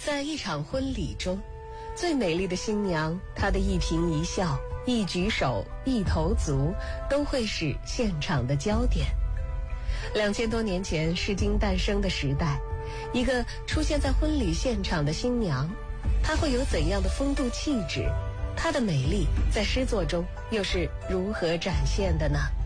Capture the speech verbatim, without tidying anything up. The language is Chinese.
在一场婚礼中，最美丽的新娘，她的一颦一笑、一举手、一投足，都会是现场的焦点。两千多年前，诗经诞生的时代，一个出现在婚礼现场的新娘，她会有怎样的风度气质？她的美丽在诗作中又是如何展现的呢？